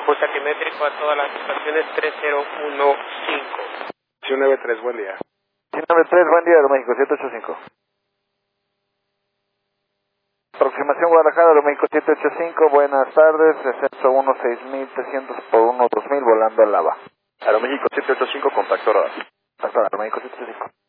Pulsa altimétrico a todas las estaciones 3015. 193, buen día. 193, buen día, Aeroméxico 785. Aproximación Guadalajara, Aeroméxico 785, buenas tardes, descenso 16300 por 12000, volando al Lava. Aeroméxico 785, contacto radar. Hasta Aeroméxico 785.